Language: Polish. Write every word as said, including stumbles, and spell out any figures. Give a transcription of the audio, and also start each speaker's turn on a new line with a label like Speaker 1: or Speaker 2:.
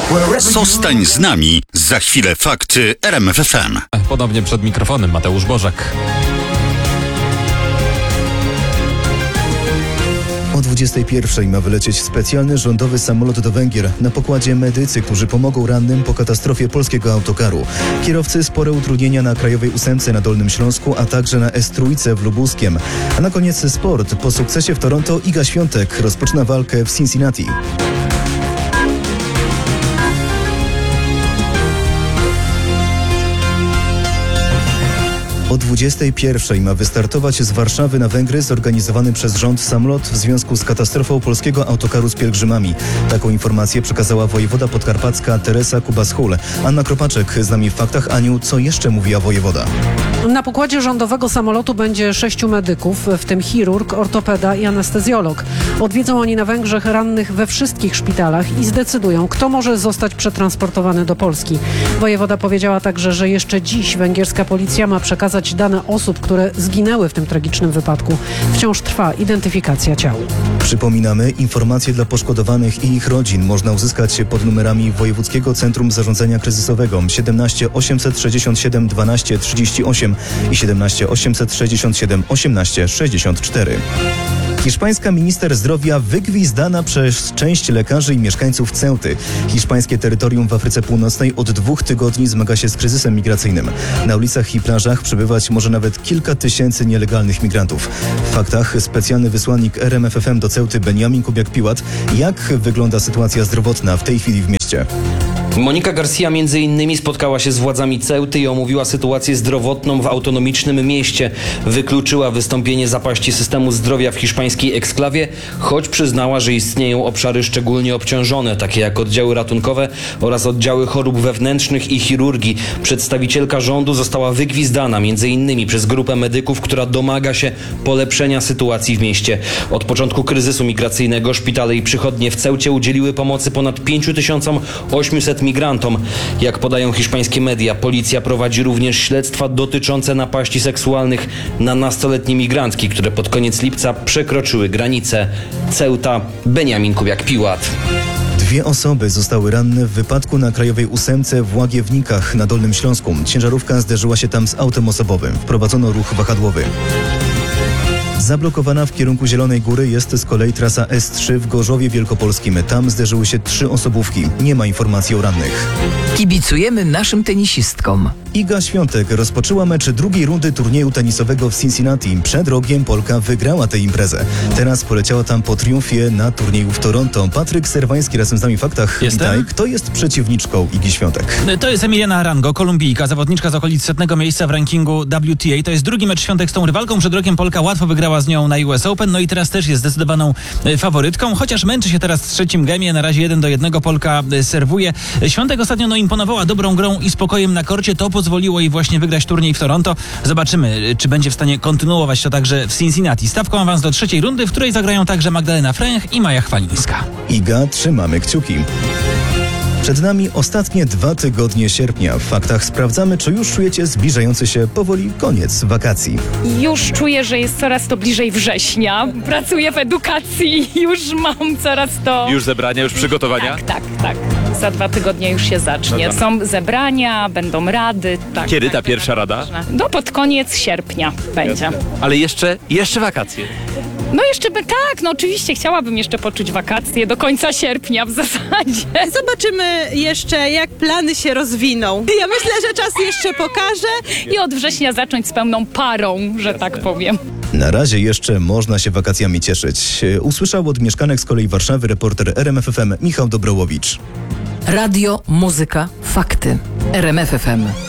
Speaker 1: Zostań z nami, za chwilę fakty R M F F M.
Speaker 2: Ponownie przed mikrofonem Mateusz Bożek.
Speaker 3: O dwudziestej pierwszej ma wylecieć specjalny rządowy samolot do Węgier. Na pokładzie medycy, którzy pomogą rannym po katastrofie polskiego autokaru. Kierowcy spore utrudnienia na Krajowej Ósemce na Dolnym Śląsku, a także na S trzy w Lubuskiem. A na koniec sport. Po sukcesie w Toronto Iga Świątek rozpoczyna walkę w Cincinnati. O dwudziestej pierwszej ma wystartować z Warszawy na Węgry zorganizowany przez rząd samolot w związku z katastrofą polskiego autokaru z pielgrzymami. Taką informację przekazała wojewoda podkarpacka Teresa Kubas-Hul. Anna Kropaczek z nami w Faktach. Aniu, co jeszcze mówiła wojewoda?
Speaker 4: Na pokładzie rządowego samolotu będzie sześciu medyków, w tym chirurg, ortopeda i anestezjolog. Odwiedzą oni na Węgrzech rannych we wszystkich szpitalach i zdecydują, kto może zostać przetransportowany do Polski. Wojewoda powiedziała także, że jeszcze dziś węgierska policja ma przekazać dane osób, które zginęły w tym tragicznym wypadku. Wciąż trwa identyfikacja ciał.
Speaker 3: Przypominamy, informacje dla poszkodowanych i ich rodzin można uzyskać pod numerami Wojewódzkiego Centrum Zarządzania Kryzysowego siedemnaście osiemset sześćdziesiąt siedem dwanaście trzydzieści osiem i siedemnaście osiemset sześćdziesiąt siedem osiemnaście sześćdziesiąt cztery. Hiszpańska minister zdrowia wygwizdana przez część lekarzy i mieszkańców Ceuty. Hiszpańskie terytorium w Afryce Północnej od dwóch tygodni zmaga się z kryzysem migracyjnym. Na ulicach i plażach przebywać może nawet kilka tysięcy nielegalnych migrantów. W Faktach specjalny wysłannik R M F F M do Ceuty Benjamin Kubiak-Piłat. Jak wygląda sytuacja zdrowotna w tej chwili w mieście?
Speaker 5: Monika Garcia między innymi spotkała się z władzami Ceuty i omówiła sytuację zdrowotną w autonomicznym mieście. Wykluczyła wystąpienie zapaści systemu zdrowia w hiszpańskiej eksklawie, choć przyznała, że istnieją obszary szczególnie obciążone, takie jak oddziały ratunkowe oraz oddziały chorób wewnętrznych i chirurgii. Przedstawicielka rządu została wygwizdana między innymi przez grupę medyków, która domaga się polepszenia sytuacji w mieście. Od początku kryzysu migracyjnego szpitale i przychodnie w Ceucie udzieliły pomocy ponad pięć tysięcy osiemset migrantom. Jak podają hiszpańskie media, policja prowadzi również śledztwa dotyczące napaści seksualnych na nastoletnie migrantki, które pod koniec lipca przekroczyły granicę. Ceuta, Benjamin Kubiak-Piłat.
Speaker 3: Dwie osoby zostały ranne w wypadku na Krajowej Ósemce w Łagiewnikach na Dolnym Śląsku. Ciężarówka zderzyła się tam z autem osobowym. Wprowadzono ruch wahadłowy. Zablokowana w kierunku Zielonej Góry jest z kolei trasa S trzy w Gorzowie Wielkopolskim. Tam zderzyły się trzy osobówki. Nie ma informacji o rannych.
Speaker 6: Kibicujemy naszym tenisistkom.
Speaker 3: Iga Świątek rozpoczęła mecz drugiej rundy turnieju tenisowego w Cincinnati. Przed rogiem Polka wygrała tę imprezę. Teraz poleciała tam po triumfie na turnieju w Toronto. Patryk Serwański razem z nami w Faktach.
Speaker 2: Jestem.
Speaker 3: Witaj. Kto jest przeciwniczką Igi Świątek?
Speaker 2: To jest Emiliana Arango, Kolumbijka, zawodniczka z okolic setnego miejsca w rankingu W T A. To jest drugi mecz Świątek z tą rywalką. Przed rokiem Polka łatwo wygrała z nią na U S Open, no i teraz też jest zdecydowaną faworytką, chociaż męczy się teraz w trzecim gemie. Na razie jeden do jednego Polka serwuje. Świątek ostatnio no, imponowała dobrą grą i spokojem na korcie. To pozwoliło jej właśnie wygrać turniej w Toronto. Zobaczymy, czy będzie w stanie kontynuować to także w Cincinnati. Stawką awans do trzeciej rundy, w której zagrają także Magdalena Fręch i Maja Chwalińska.
Speaker 3: Iga, trzymamy kciuki. Przed nami ostatnie dwa tygodnie sierpnia. W Faktach sprawdzamy, czy już czujecie zbliżający się powoli koniec wakacji.
Speaker 7: Już czuję, że jest coraz to bliżej września. Pracuję w edukacji i już mam coraz to...
Speaker 8: Już zebrania, już przygotowania?
Speaker 7: Tak, tak, tak. Za dwa tygodnie już się zacznie. Są zebrania, będą rady. Tak,
Speaker 8: Kiedy
Speaker 7: tak,
Speaker 8: ta pierwsza rada?
Speaker 7: No pod koniec sierpnia będzie.
Speaker 8: Ale jeszcze, jeszcze wakacje.
Speaker 7: No jeszcze by tak, no oczywiście chciałabym jeszcze poczuć wakacje do końca sierpnia w zasadzie.
Speaker 9: Zobaczymy jeszcze, jak plany się rozwiną. Ja myślę, że czas jeszcze pokaże.
Speaker 7: I od września zacząć z pełną parą, że tak powiem.
Speaker 3: Na razie jeszcze można się wakacjami cieszyć. Usłyszał od mieszkanek z kolei Warszawy reporter R M F F M Michał Dobrołowicz.
Speaker 6: Radio, muzyka, fakty. R M F F M.